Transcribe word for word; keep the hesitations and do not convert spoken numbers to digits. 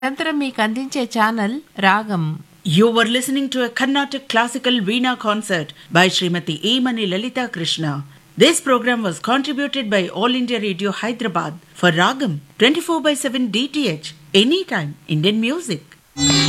నిరంతరం మీకు అందించే ఛానల్ రాగం. You were listening to a Carnatic classical Veena concert by Srimati A. Mani Lalita Krishna. This program was contributed by All India Radio Hyderabad for Ragam twenty-four by seven D T H, anytime Indian music.